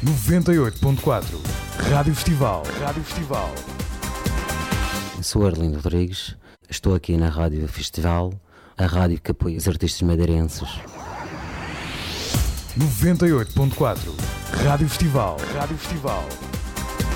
98.4 Rádio Festival. Rádio Festival. Sou Arlindo Rodrigues, estou aqui na Rádio Festival, a rádio que apoia os artistas madeirenses. 98.4 Rádio Festival. Rádio Festival.